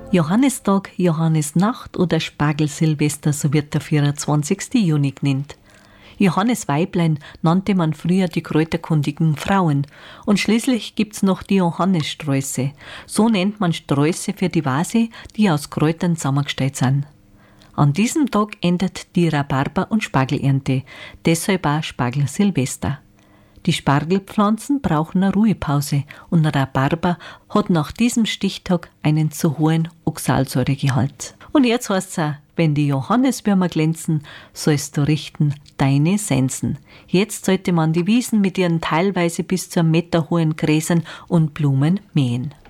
Johannistag, Johannisnacht oder Spargelsilvester, so wird der 24. Juni genannt. Johannisweiblein nannte man früher die kräuterkundigen Frauen. Und schließlich gibt's noch die Johannissträuße. So nennt man Sträuße für die Vase, die aus Kräutern zusammengestellt sind. An diesem Tag endet die Rhabarber- und Spargelernte, deshalb auch Spargelsilvester. Die Spargelpflanzen brauchen eine Ruhepause und ein Rhabarber hat nach diesem Stichtag einen zu hohen Oxalsäuregehalt. Und jetzt heißt es auch, wenn die Johanniswürmer glänzen, sollst du richten deine Sensen. Jetzt sollte man die Wiesen mit ihren teilweise bis zu 1 Meter hohen Gräsern und Blumen mähen.